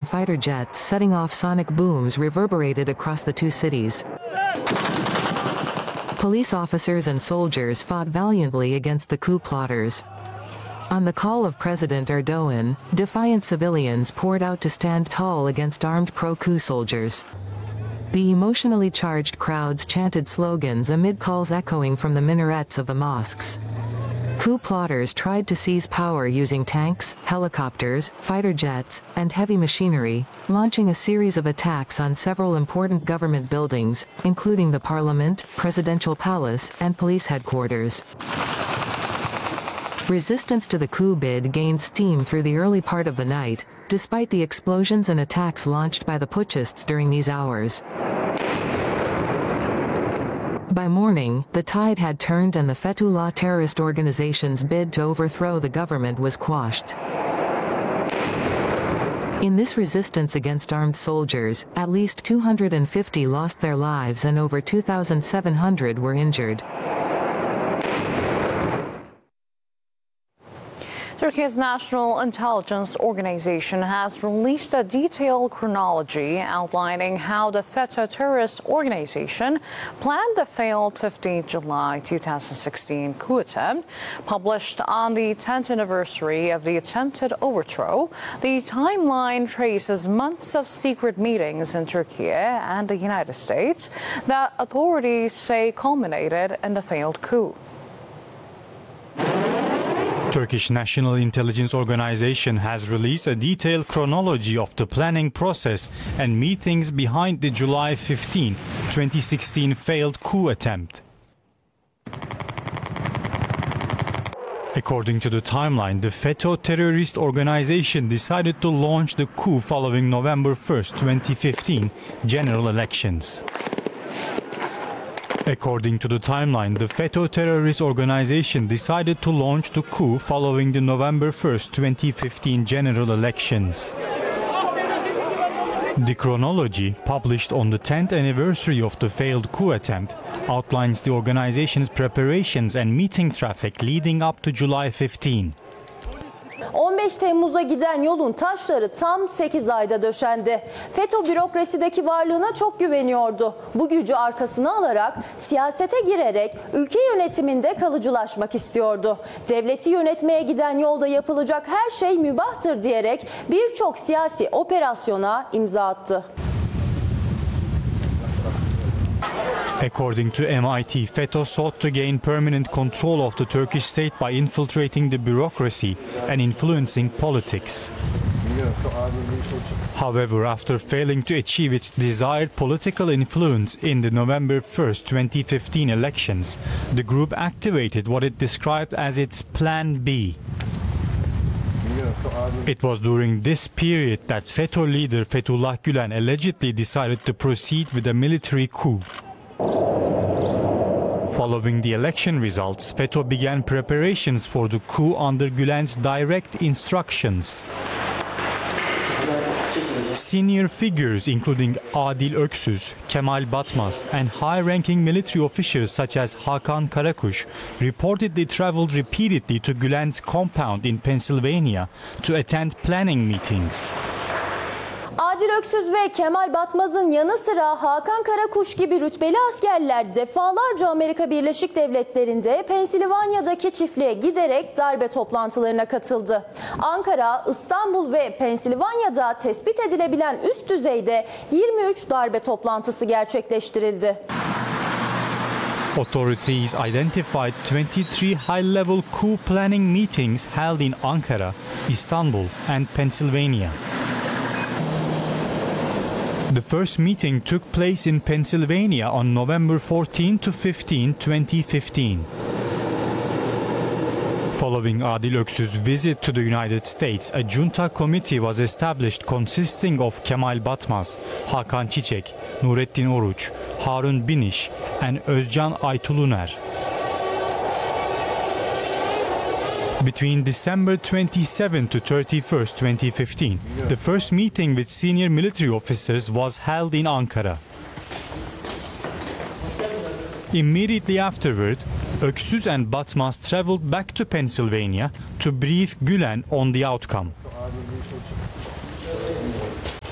fighter jets setting off sonic booms reverberated across the two cities. Police officers and soldiers fought valiantly against the coup plotters. On the call of President Erdogan, defiant civilians poured out to stand tall against armed pro-coup soldiers. The emotionally charged crowds chanted slogans amid calls echoing from the minarets of the mosques. Coup plotters tried to seize power using tanks, helicopters, fighter jets, and heavy machinery, launching a series of attacks on several important government buildings, including the parliament, presidential palace, and police headquarters. Resistance to the coup bid gained steam through the early part of the night, despite the explosions and attacks launched by the putschists during these hours. By morning, the tide had turned and the Fethullah terrorist organization's bid to overthrow the government was quashed. In this resistance against armed soldiers, at least 250 lost their lives and over 2,700 were injured. Turkey's National Intelligence Organization has released a detailed chronology outlining how the FETÖ terrorist organization planned the failed 15 July 2016 coup attempt. Published on the 10th anniversary of the attempted overthrow, the timeline traces months of secret meetings in Turkey and the United States that authorities say culminated in the failed coup. Turkish National Intelligence Organization has released a detailed chronology of the planning process and meetings behind the July 15, 2016 failed coup attempt. According to the timeline, the FETÖ terrorist organization decided to launch the coup following November 1, 2015 general elections. According to the timeline, the FETÖ terrorist organization decided to launch the coup following the November 1, 2015 general elections. The chronology, published on the 10th anniversary of the failed coup attempt, outlines the organization's preparations and meeting traffic leading up to July 15. 15 Temmuz'a giden yolun taşları tam 8 ayda döşendi. FETÖ bürokrasideki varlığına çok güveniyordu. Bu gücü arkasına alarak siyasete girerek ülke yönetiminde kalıcılaşmak istiyordu. Devleti yönetmeye giden yolda yapılacak her şey mübahtır diyerek birçok siyasi operasyona imza attı. According to MIT, FETÖ sought to gain permanent control of the Turkish state by infiltrating the bureaucracy and influencing politics. However, after failing to achieve its desired political influence in the November 1, 2015 elections, the group activated what it described as its Plan B. It was during this period that FETÖ leader Fethullah Gülen allegedly decided to proceed with a military coup. Following the election results, FETÖ began preparations for the coup under Gülen's direct instructions. Senior figures including Adil Öksüz, Kemal Batmaz, and high-ranking military officials such as Hakan Karakuş reportedly traveled repeatedly to Gülen's compound in Pennsylvania to attend planning meetings. Adil Öksüz ve Kemal Batmaz'ın yanı sıra Hakan Karakuş gibi rütbeli askerler defalarca Amerika Birleşik Devletleri'nde Pensilvanya'daki çiftliğe giderek darbe toplantılarına katıldı. Ankara, İstanbul ve Pensilvanya'da tespit edilebilen üst düzeyde 23 darbe toplantısı gerçekleştirildi. Authorities identified 23 high-level coup planning meetings held in Ankara, Istanbul, and Pennsylvania. The first meeting took place in Pennsylvania on November 14 to 15, 2015. Following Adil Öksüz's visit to the United States, a junta committee was established consisting of Kemal Batmaz, Hakan Çiçek, Nurettin Oruç, Harun Biniş, and Özcan Aytuluner. Between December 27 to 31, 2015, the first meeting with senior military officers was held in Ankara. Immediately afterward, Öksüz and Batmaz traveled back to Pennsylvania to brief Gülen on the outcome.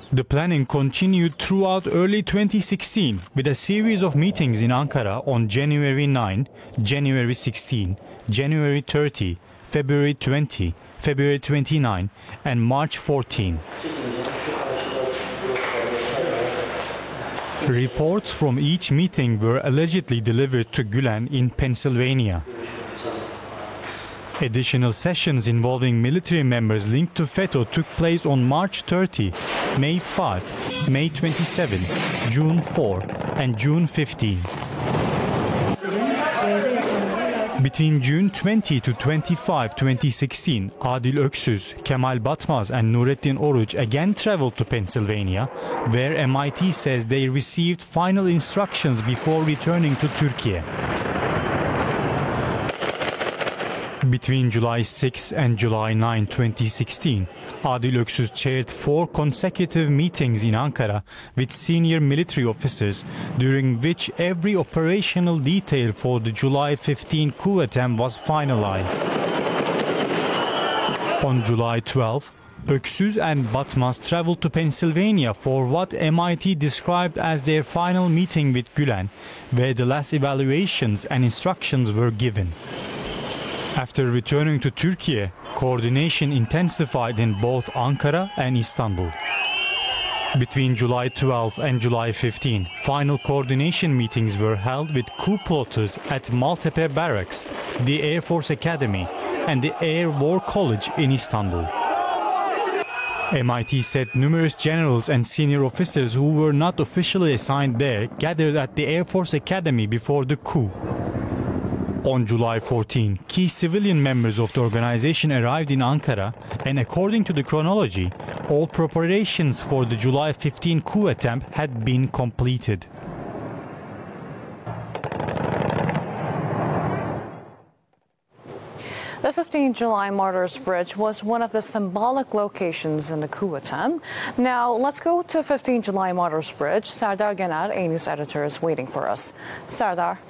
The planning continued throughout early 2016 with a series of meetings in Ankara on January 9, January 16, January 30, February 20, February 29 and March 14. Reports from each meeting were allegedly delivered to Gülen in Pennsylvania. Additional sessions involving military members linked to FETÖ took place on March 30, May 5, May 27, June 4 and June 15. Between June 20 to 25, 2016, Adil Öksüz, Kemal Batmaz and Nurettin Oruç again traveled to Pennsylvania, where MIT says they received final instructions before returning to Turkey. Between July 6 and July 9, 2016, Adil Öksüz chaired 4 consecutive meetings in Ankara with senior military officers, during which every operational detail for the July 15 coup attempt was finalized. On July 12, Öksüz and Batmaz traveled to Pennsylvania for what MIT described as their final meeting with Gülen, where the last evaluations and instructions were given. After returning to Turkey, coordination intensified in both Ankara and Istanbul. Between July 12 and July 15, final coordination meetings were held with coup plotters at Maltepe Barracks, the Air Force Academy, and the Air War College in Istanbul. MIT said numerous generals and senior officers who were not officially assigned there gathered at the Air Force Academy before the coup. On July 14, key civilian members of the organization arrived in Ankara, and according to the chronology, all preparations for the July 15 coup attempt had been completed. The 15 July Martyrs Bridge was one of the symbolic locations in the coup attempt. Now, let's go to 15 July Martyrs Bridge. Serdar Gener, A News editor, is waiting for us. Serdar.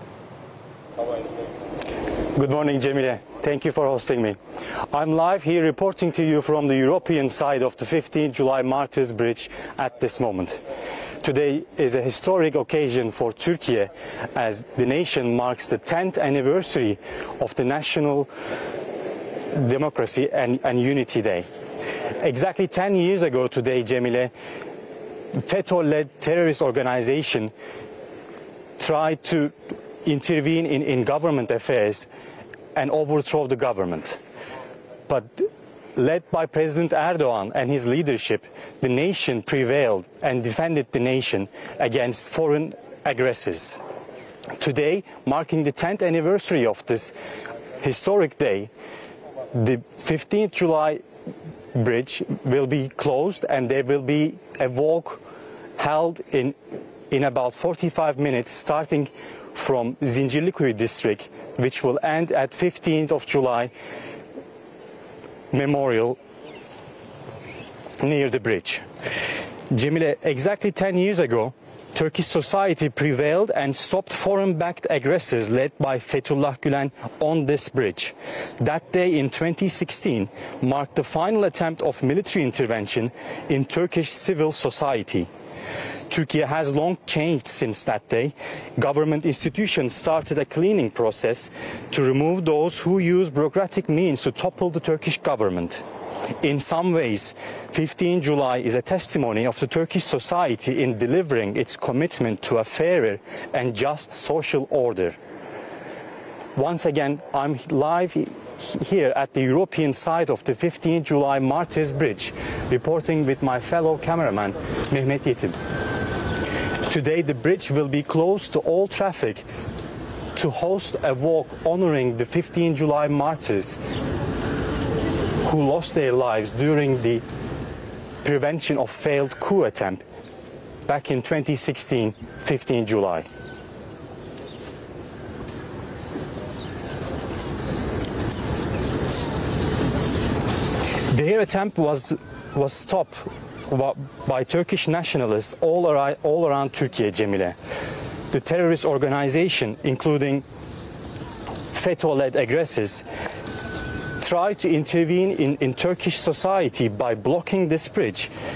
Good morning, Cemile. Thank you for hosting me. I'm live here reporting to you from the European side of the 15 July Martyrs Bridge at this moment. Today is a historic occasion for Turkey as the nation marks the 10th anniversary of the National Democracy and Unity Day. Exactly 10 years ago today, Cemile, FETÖ-led terrorist organization tried to intervene in government affairs and overthrow the government. But led by President Erdogan and his leadership, the nation prevailed and defended the nation against foreign aggressors. Today, marking the 10th anniversary of this historic day, the 15th July bridge will be closed and there will be a walk held in about 45 minutes starting from Zincirlikuyu district, which will end at 15th of July Memorial near the bridge. Cemile, exactly 10 years ago, Turkish society prevailed and stopped foreign-backed aggressors led by Fethullah Gülen on this bridge. That day in 2016 marked the final attempt of military intervention in Turkish civil society. Turkey has long changed since that day. Government institutions started a cleaning process to remove those who use bureaucratic means to topple the Turkish government. In some ways, 15 July is a testimony of the Turkish society in delivering its commitment to a fairer and just social order. Once again, I'm live here at the European side of the 15 July Martyrs Bridge, reporting with my fellow cameraman, Mehmet Yetim. Today, the bridge will be closed to all traffic to host a walk honoring the 15 July martyrs who lost their lives during the prevention of failed coup attempt back in 2016, 15 July. Their attempt was stopped by Turkish nationalists all around Turkey, Cemile. The terrorist organization, including FETÖ-led aggressors, tried to intervene in Turkish society by blocking this bridge